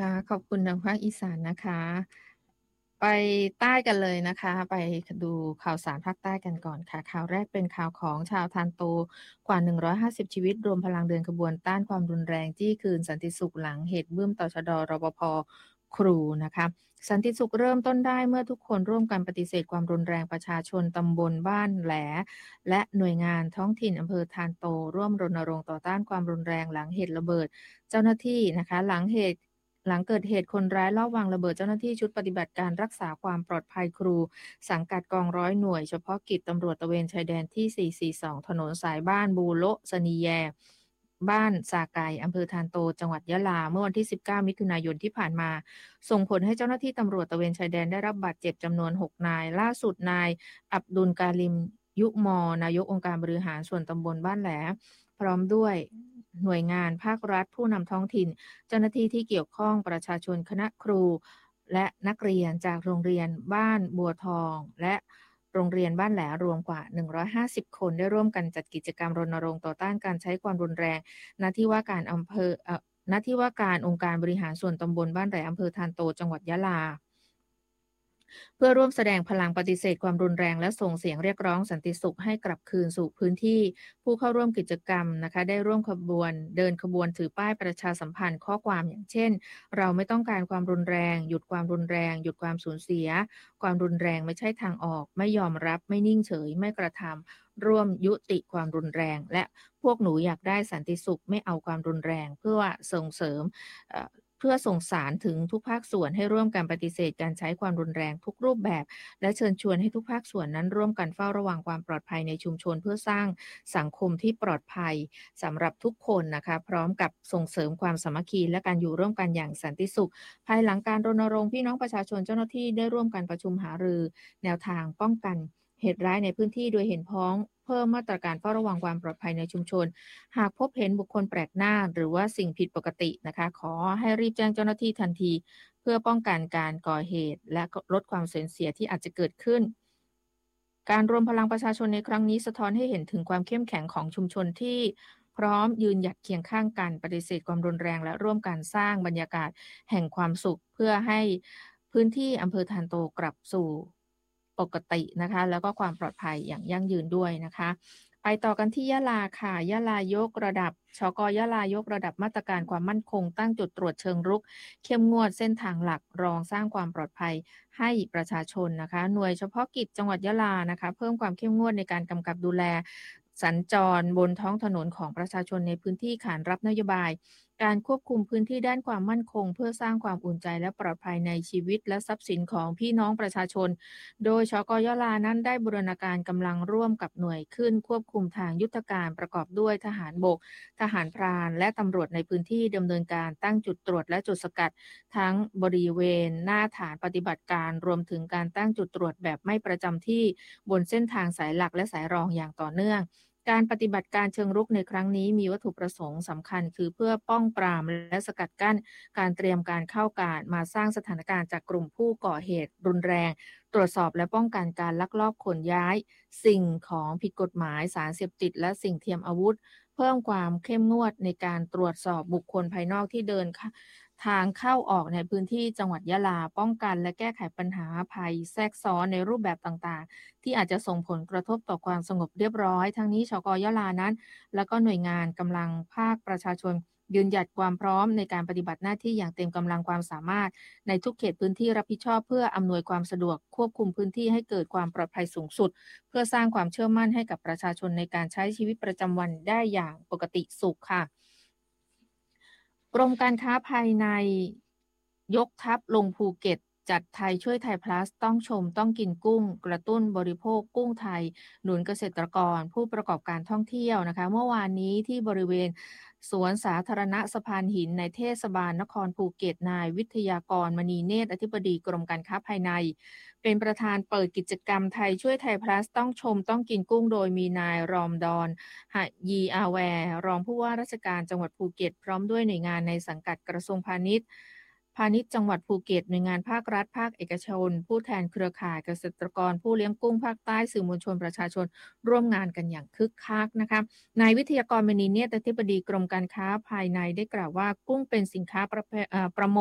ค่ะขอบคุณทางภาคอีสานนะคะไปใต้กันเลยนะคะไปดูข่าวสารภาคใต้กันก่อนค่ะข่าวแรกเป็นข่าวของชาวทานโตกว่า150ชีวิตรวมพลังเดินขบวนต้านความรุนแรงจี้คืนสันติสุขหลังเหตุบึ้มตชดรปภครูนะคะสันติสุขเริ่มต้นได้เมื่อทุกคนร่วมกันปฏิเสธความรุนแรงประชาชนตำบลบ้านแหลและหน่วยงานท้องถิ่นอำเภอทานโตร่วมรณรงค์ต่อต้านความรุนแรงหลังเหตุระเบิด เจ้าหน้าที่นะคะหลังเกิดเหตุคนร้ายลอบวางระเบิดเจ้าหน้าที่ชุดปฏิบัติการรักษาความปลอดภัยครูสังกัดกองร้อยหน่วยเฉพาะกิจตำรวจตระเวนชายแดนที่442ถนนสายบ้านบูโละสนีแยบ้านสาไก่อำเภอทานโตจังหวัดยะลาเมื่อวันที่19มิถุนายนที่ผ่านมาส่งผลให้เจ้าหน้าที่ตำรวจตระเวนชายแดนได้รับบาดเจ็บจำนวน6นายล่าสุดนายอับดุลกาลิมยุมนายกองค์การบริหารส่วนตำบลบ้านแหลพร้อมด้วยหน่วยงานภาครัฐผู้นำท้องถิ่น เจ้าหน้าที่ที่เกี่ยวข้องประชาชนคณะครูและนักเรียนจากโรงเรียนบ้านบัวทองและโรงเรียนบ้านแหลรวมกว่า150คนได้ร่วมกันจัดกิจกรรมรณรงค์ต่อต้านการใช้ความรุนแรงณที่ว่าการอำเภอณที่ว่าการองค์การบริหารส่วนตำบลบ้านแหลอำเภอทานโตจังหวัดยะลา เพื่อร่วมแสดงพลังปฏิเสธความรุนแรงและส่งเสียงเรียกร้องสันติสุขให้กลับคืนสู่พื้นที่ผู้เข้าร่วมกิจกรรมนะคะได้ร่วมขบวนเดินขบวนถือป้ายประชาสัมพันธ์ข้อความอย่างเช่นเราไม่ต้องการความรุนแรงหยุดความรุนแรงหยุดความสูญเสียความรุนแรงไม่ใช่ทางออกไม่ยอมรับไม่นิ่งเฉยไม่กระทำร่วมยุติความรุนแรงและพวกหนูอยากได้สันติสุขไม่เอาความรุนแรงเพื่อส่งเสริม เพื่อส่งสารถึงทุกภาคส่วนให้ร่วมกันปฏิเสธการใช้ความรุนแรงทุกรูปแบบและเชิญชวนให้ทุกภาคส่วนนั้นร่วมกันเฝ้าระวังความปลอดภัยในชุมชนเพื่อสร้างสังคมที่ปลอดภัยสำหรับทุกคนนะคะพร้อมกับส่งเสริมความสามัคคีและการอยู่ร่วมกันอย่างสันติสุขภายหลังการรณรงค์พี่น้องประชาชนเจ้าหน้าที่ได้ร่วมกันประชุมหารือแนวทางป้องกันเหตุร้ายในพื้นที่โดยเห็นพ้องเพิ่มมาตรการเฝ้าระวังความปลอดภัยในชุมชน หากพบเห็นบุคคลแปลกหน้าหรือว่าสิ่งผิดปกตินะคะขอให้รีบแจ้งเจ้าหน้าที่ทันทีเพื่อป้องกันการก่อเหตุและลดความสูญเสียที่อาจจะเกิดขึ้นการรวมพลังประชาชนในครั้งนี้สะท้อนให้เห็นถึงความเข้มแข็งของชุมชนที่พร้อมยืนหยัดเคียงข้างกันปฏิเสธความรุนแรงและร่วมกันสร้างบรรยากาศแห่งความสุขเพื่อให้พื้นที่อำเภอธารโตกลับสู่ปกตินะคะแล้วก็ความปลอดภัยอย่างยั่งยืนด้วยนะคะ ไปต่อกันที่ยะลาค่ะยะลายกระดับชกยะลายกระดับมาตรการความมั่นคงตั้งจุดตรวจเชิงรุกเข้มงวดเส้นทางหลักรองสร้างความปลอดภัยให้ประชาชนนะคะหน่วยเฉพาะกิจจังหวัดยะลานะคะเพิ่มความเข้มงวดในการกำกับดูแลสัญจรบนท้องถนนของประชาชนในพื้นที่ขานรับนโยบายการควบคุมพื้นที่ด้านความมั่นคงเพื่อสร้างความอุ่นใจและปลอดภัยในชีวิตและทรัพย์สินของพี่น้องประชาชน โดยชกยลานั้นได้บูรณาการกำลังร่วมกับหน่วยขึ้นควบคุมทางยุทธการประกอบด้วยทหารบกทหารพรานและตำรวจในพื้นที่ดำเนินการตั้งจุดตรวจและจุดสกัดทั้งบริเวณหน้าฐานปฏิบัติการรวมถึงการตั้งจุดตรวจแบบไม่ประจำที่บนเส้นทางสายหลักและสายรองอย่างต่อเนื่องการปฏิบัติการเชิงรุกในครั้งนี้มีวัตถุประสงค์สำคัญคือเพื่อป้องปรามและสกัดกั้นการเตรียมการเข้าการมาสร้างสถานการณ์จากกลุ่มผู้ก่อเหตุรุนแรง ตรวจสอบและป้องกันการลักลอบขนย้ายสิ่งของผิดกฎหมายสารเสพติดและสิ่งเทียมอาวุธเพิ่มความเข้มงวดในการตรวจสอบบุคคลภายนอกที่เดินทางเข้าออกในพื้นที่จังหวัดยะลาป้องกันและแก้ไขปัญหาภัยแทรกซ้อนในรูปแบบต่างๆที่อาจจะส่งผลกระทบต่อความสงบเรียบร้อยทั้งนี้ชกยะลานั้นแล้วก็หน่วยงานกำลังภาคประชาชนยืนหยัดความพร้อมในการปฏิบัติหน้าที่อย่างเต็มกำลังความสามารถ ในทุกเขตพื้นที่รับผิดชอบเพื่ออำนวยความสะดวกควบคุมพื้นที่ให้เกิดความปลอดภัยสูงสุดเพื่อสร้างความเชื่อมั่นให้กับประชาชนในการใช้ชีวิตประจำวันได้อย่างปกติสุขค่ะกรมการค้าภายในยกทัพลงภูเก็ตจัดไทยช่วยไทย plus ต้องชมต้องกินกุ้งกระตุ้นบริโภคกุ้งไทยหนุนเกษตรกรผู้ประกอบการท่องเที่ยวนะคะเมื่อวานนี้ที่บริเวณสวนสาธารณะสะพานหินในเทศบาลนครภูเก็ตนายวิทยากรมณีเนตรอธิบดีกรมการค้าภายในเป็นประธานเปิดกิจกรรมไทยช่วยไทย plus ต้องชมต้องกินกุ้งโดยมีนายรอมดอนหยีอาแวร์รองผู้ว่าราชการจังหวัดภูเก็ตพร้อมด้วยหน่วยงานในสังกัดกระทรวงพาณิชย์จังหวัดภูเก็ตหน่วยงานภาครัฐภาคเอกชนผู้แทนเครือข่ายเกษตรกรผู้เลี้ยงกุ้งภาคใต้สื่อมวลชนประชาชนร่วมงานกันอย่างคึกคักนะคะนายวิทยากรมณีเนตรอธิบดีกรมการค้าภายในได้กล่าวว่ากุ้งเป็นสินค้าประมง